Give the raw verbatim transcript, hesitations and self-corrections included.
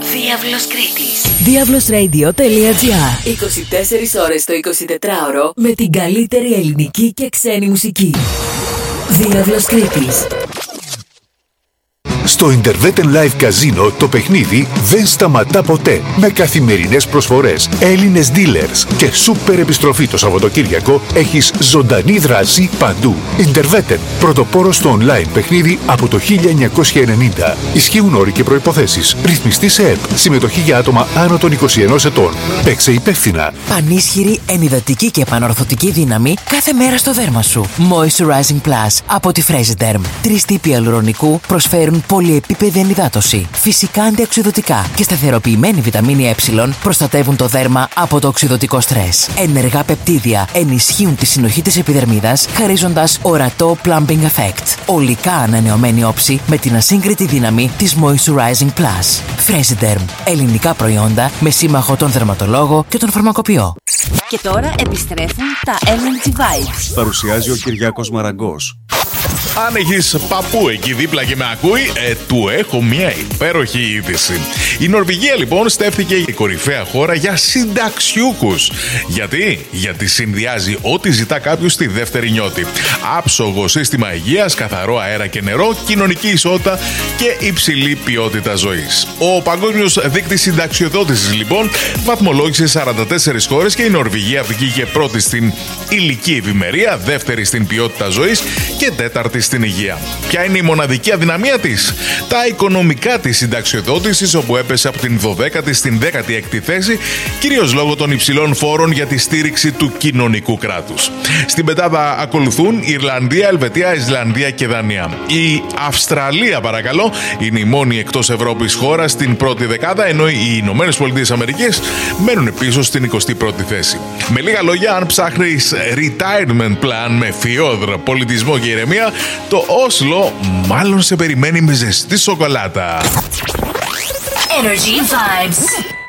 Διάβλος Κρήτης. διάβλος ρέιντιο τελεία τζι άρ. είκοσι τέσσερις ώρες το εικοσιτετράωρο με την καλύτερη ελληνική και ξένη μουσική. Διάβλος Κρήτης. Στο Interveten Live Casino το παιχνίδι δεν σταματά ποτέ. Με καθημερινές προσφορές, Έλληνες dealers και σούπερ επιστροφή το Σαββατοκύριακο, έχεις ζωντανή δράση παντού. Interveten, πρωτοπόρος στο online παιχνίδι από το χίλια εννιακόσια ενενήντα. Ισχύουν όροι και προϋποθέσεις. Ρυθμιστή σε ΕΠ. Συμμετοχή για άτομα άνω των είκοσι ενός ετών. Παίξε υπεύθυνα. Πανίσχυρη, ενυδατική και επανορθωτική δύναμη κάθε μέρα στο δέρμα σου. Moisturizing Plus από τη Fresiderm. Τρεις τύποι αλουρονικού προσφέρουν πολυεπίπεδη ενυδάτωση. Φυσικά αντιοξυδωτικά και σταθεροποιημένη βιταμίνη Ε προστατεύουν το δέρμα από το οξυδωτικό στρες. Ενεργά πεπτίδια ενισχύουν τη συνοχή της επιδερμίδας, χαρίζοντας ορατό plumping effect. ολικά ανανεωμένη όψη με την ασύγκριτη δύναμη της Moisturizing Plus. Fresiderm. Ελληνικά προϊόντα με σύμμαχο τον δερματολόγο και τον φαρμακοποιό. Και τώρα επιστρέφουν τα Energy Vibes. Παρουσιάζει ο Κυριάκος Μαραγκός. Αν έχεις παππού εκεί δίπλα και με ακούει, ε, του έχω μια υπέροχη είδηση. Η Νορβηγία λοιπόν στέφθηκε η κορυφαία χώρα για συνταξιούχους. Γιατί? Γιατί συνδυάζει ό,τι ζητά κάποιος στη δεύτερη νιώτη. Άψογο σύστημα υγείας, καθαρό αέρα και νερό, κοινωνική ισότητα και υψηλή ποιότητα ζωής. Ο Παγκόσμιος Δείκτης Συνταξιοδότησης λοιπόν βαθμολόγησε σαράντα τέσσερις χώρες και η Νορβηγία βγήκε πρώτη στην ηλική ευημερία, δεύτερη στην ποιότητα ζωής και τέταρτη στην υγεία. Ποια είναι η μοναδική αδυναμία της? Τα οικονομικά της συνταξιοδότησης, όπου έπεσε από την δωδέκατη στην δέκατη έκτη θέση, κυρίως λόγω των υψηλών φόρων για τη στήριξη του κοινωνικού κράτους. Στην πεντάδα ακολουθούν Ιρλανδία, Ελβετία, Ισλανδία και Δανία. Η Αυστραλία, παρακαλώ, είναι η μόνη εκτός Ευρώπης χώρα στην πρώτη δεκάδα, ενώ οι Ηνωμένες Πολιτείες Αμερικής μένουν πίσω στην εικοστή πρώτη θέση. Με λίγα λόγια, αν ψάχνεις retirement plan με φιόδρα, πολιτισμό και ηρεμία, το Όσλο μάλλον σε περιμένει με ζεστή σοκολάτα. Energy Vibes.